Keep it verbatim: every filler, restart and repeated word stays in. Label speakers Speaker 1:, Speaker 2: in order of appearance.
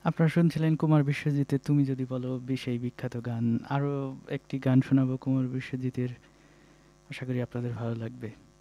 Speaker 1: আপনারা শুনছিলেন কুমার বিশ্বজিতের তুমি যদি বলো সেই বিখ্যাত গান। আরো একটি গান শোনাবো কুমার বিশ্বজিতের, আশা করি আপনাদের ভালো লাগবে।